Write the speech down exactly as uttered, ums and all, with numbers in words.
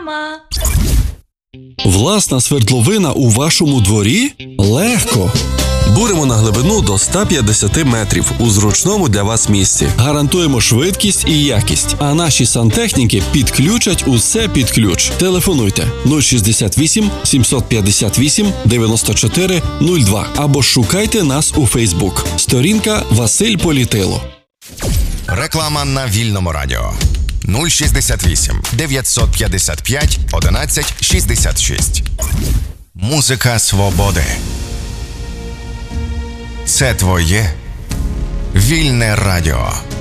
Власна свердловина у вашому дворі? Легко! Буримо на глибину до ста п'ятдесят метрів у зручному для вас місці. Гарантуємо швидкість і якість, а наші сантехніки підключать усе під ключ. Телефонуйте нуль шістдесят вісім сімсот п'ятдесят вісім дев'яносто чотири нуль два або шукайте нас у Фейсбук. Сторінка Василь Політило. Реклама на Вільному радіо. нуль шістдесят вісім дев'ятсот п'ятдесят п'ять одинадцять шістдесят шість. Музика свободи. Це твоє Вільне радіо.